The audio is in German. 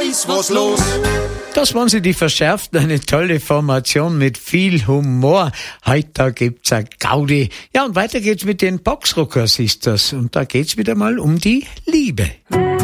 ist was los. Das waren sie, die Verschärften, eine tolle Formation mit viel Humor. Heute gibt's eine Gaudi. Ja, und weiter geht's mit den Boxrocker Sisters. Und da geht's wieder mal um die Liebe.